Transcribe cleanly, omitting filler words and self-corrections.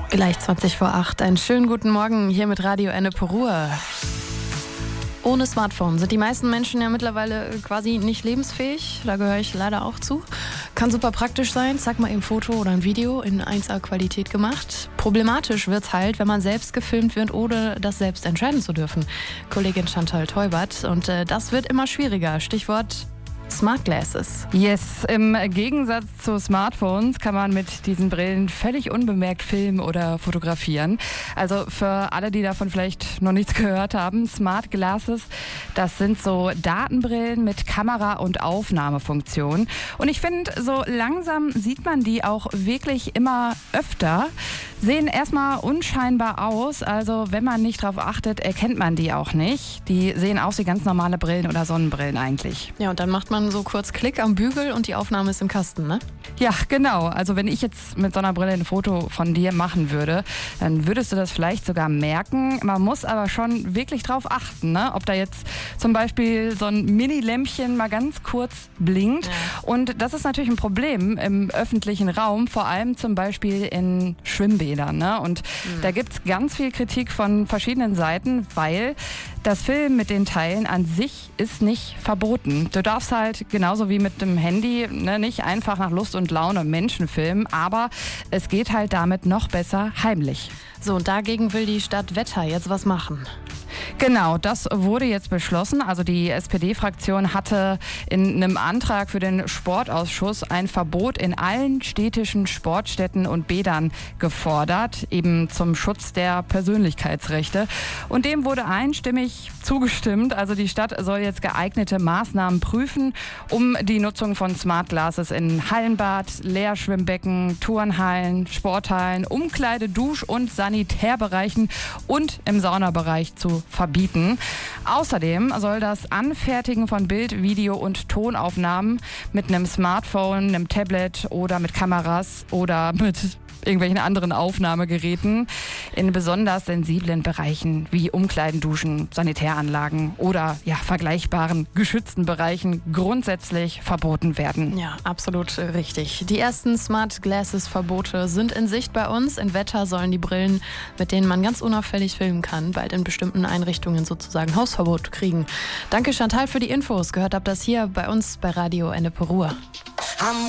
Gleich 20 vor 8. Einen schönen guten Morgen hier mit Radio Ennepe Ruhr. Ohne Smartphone sind die meisten Menschen ja mittlerweile quasi nicht lebensfähig. Da gehöre ich leider auch zu. Kann super praktisch sein. Zack mal eben ein Foto oder ein Video in 1A-Qualität gemacht. Problematisch wird's halt, wenn man selbst gefilmt wird, ohne das selbst entscheiden zu dürfen. Kollegin Chantal Teubert. Und das wird immer schwieriger. Stichwort Smart Glasses. Yes, im Gegensatz zu Smartphones kann man mit diesen Brillen völlig unbemerkt filmen oder fotografieren. Also für alle, die davon vielleicht noch nichts gehört haben, Smart Glasses, das sind so Datenbrillen mit Kamera- und Aufnahmefunktion. Und ich finde, so langsam sieht man die auch wirklich immer öfter. Sehen erstmal unscheinbar aus, also wenn man nicht drauf achtet, erkennt man die auch nicht. Die sehen aus wie ganz normale Brillen oder Sonnenbrillen eigentlich. Ja, und dann macht man so kurz Klick am Bügel und die Aufnahme ist im Kasten, ne? Ja, genau. Also wenn ich jetzt mit so einer Brille ein Foto von dir machen würde, dann würdest du das vielleicht sogar merken. Man muss aber schon wirklich drauf achten, ne? Ob da jetzt zum Beispiel so ein Mini-Lämpchen mal ganz kurz blinkt. Ja. Und das ist natürlich ein Problem im öffentlichen Raum, vor allem zum Beispiel in Schwimmbädern, ne? Und da gibt's ganz viel Kritik von verschiedenen Seiten, weil das Filmen mit den Teilen an sich ist nicht verboten. Du darfst halt genauso wie mit dem Handy, ne, nicht einfach nach Lust und Laune Menschen filmen, aber es geht halt damit noch besser heimlich. So, und dagegen will die Stadt Wetter jetzt was machen. Genau, das wurde jetzt beschlossen. Also die SPD-Fraktion hatte in einem Antrag für den Sportausschuss ein Verbot in allen städtischen Sportstätten und Bädern gefordert, eben zum Schutz der Persönlichkeitsrechte. Und dem wurde einstimmig zugestimmt. Also die Stadt soll jetzt geeignete Maßnahmen prüfen, um die Nutzung von Smart Glasses in Hallenbad, Leerschwimmbecken, Turnhallen, Sporthallen, Umkleide-, Dusch- und Sanitärbereichen und im Saunabereich zu verbieten. Außerdem soll das Anfertigen von Bild-, Video- und Tonaufnahmen mit einem Smartphone, einem Tablet oder mit Kameras oder mit irgendwelchen anderen Aufnahmegeräten in besonders sensiblen Bereichen wie Umkleiden, Duschen, Sanitäranlagen oder vergleichbaren geschützten Bereichen grundsätzlich verboten werden. Ja, absolut richtig. Die ersten Smart Glasses Verbote sind in Sicht bei uns. In Wetter sollen die Brillen, mit denen man ganz unauffällig filmen kann, bald in bestimmten Einrichtungen sozusagen Hausverbot kriegen. Danke Chantal für die Infos. Gehört habt das hier bei uns bei Radio Ennepe Ruhr.